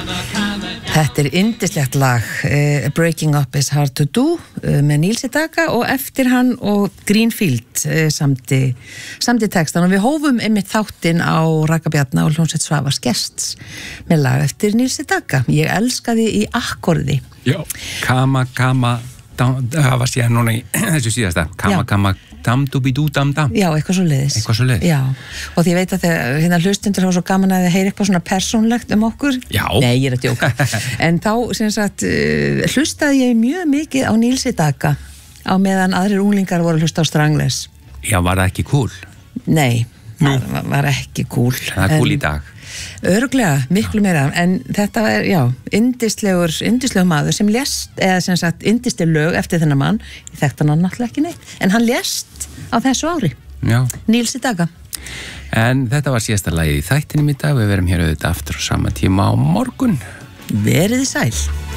Þetta yndislegt lag, Breaking Up is Hard to Do, með Neil Sedaka og eftir hann og Greenfield samdi textan og við hófum einmitt þáttinn á Raka Bjarna og hljómsveit Svavars Gests með lag eftir Neil Sedaka. Ég elskaði í akkorði. Já, Kama, það var síðan núna í þessu síðasta, Kama, dam-dúbi-dú-dam-dam. Já, eitthvað svo leiðis. Já, og því ég veit að þegar hérna hlustundur hafa svo gaman að þið heyri eitthvað svona persónlegt okkur. Já. Nei, ég að djóka. En þá, sem sagt, hlustaði ég mjög mikið á Neil Sedaka á meðan aðrir unglingar voru að hlusta á Stranglers. Já, var það ekki cool? Nei, var ekki cool. Það cool í dag. Örugglega, miklu meira, en þetta er, já, yndislegur maður sem lést, eða sem sagt, yndisleg lög eftir þennan mann, ég þekkti hann náttúrulega ekki neitt, en hann lést á þessu ári. Já. Neil Sedaka. En þetta var síðasta lagið í þættinum í dag, við verum hér auðvitað aftur á sama tíma á morgun. Verið þið sæl.